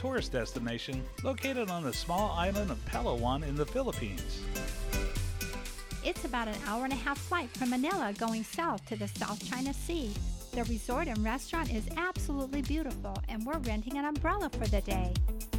tourist destination located on the small island of Palawan in the Philippines. It's about an hour-and-a-half flight from Manila going south to the South China Sea. The resort and restaurant is absolutely beautiful, and we're renting an umbrella for the day.